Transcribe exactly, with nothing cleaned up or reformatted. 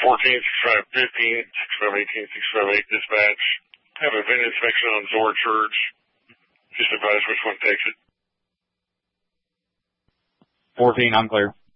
fourteen, six five fifteen, six five eighteen, six five eight, dispatch. Have a vent inspection on Zor Church. Just advise which one takes it. fourteen, I'm clear.